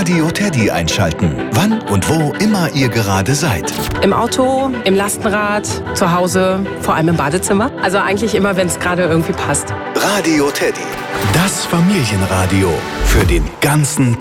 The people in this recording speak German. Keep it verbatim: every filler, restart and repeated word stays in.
Radio Teddy einschalten. Wann und wo immer ihr gerade seid. Im Auto, im Lastenrad, zu Hause, vor allem im Badezimmer. Also eigentlich immer, wenn es gerade irgendwie passt. Radio Teddy. Das Familienradio für den ganzen